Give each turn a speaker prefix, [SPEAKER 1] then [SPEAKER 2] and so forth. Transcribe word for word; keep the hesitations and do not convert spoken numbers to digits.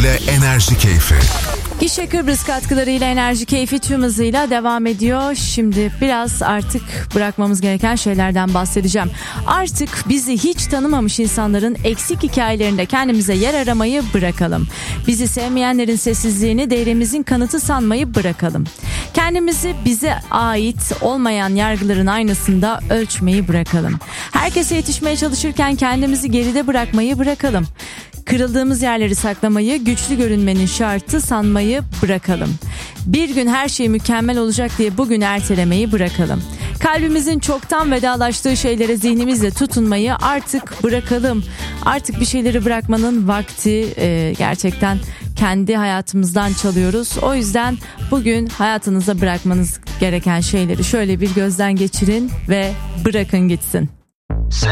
[SPEAKER 1] katkılarıyla Enerji Keyfi.
[SPEAKER 2] Gişe Kıbrıs katkılarıyla Enerji Keyfi tüm hızıyla devam ediyor. Şimdi biraz artık bırakmamız gereken şeylerden bahsedeceğim. Artık bizi hiç tanımamış insanların eksik hikayelerinde kendimize yer aramayı bırakalım. Bizi sevmeyenlerin sessizliğini değerimizin kanıtı sanmayı bırakalım. Kendimizi bize ait olmayan yargıların aynasında ölçmeyi bırakalım. Herkese yetişmeye çalışırken kendimizi geride bırakmayı bırakalım. Kırıldığımız yerleri saklamayı, güçlü görünmenin şartı sanmayı bırakalım. Bir gün her şey mükemmel olacak diye bugün ertelemeyi bırakalım. Kalbimizin çoktan vedalaştığı şeylere zihnimizle tutunmayı artık bırakalım. Artık bir şeyleri bırakmanın vakti e, gerçekten kendi hayatımızdan çalıyoruz. O yüzden bugün hayatınıza bırakmanız gereken şeyleri şöyle bir gözden geçirin ve bırakın gitsin.